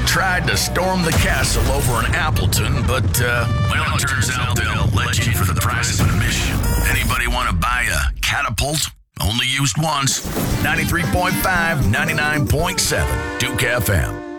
tried to storm the castle over in Appleton, but, well, it turns out they'll let you in for the price of admission. Anybody want to buy a catapult? Only used once. 93.5, 99.7, Duke FM.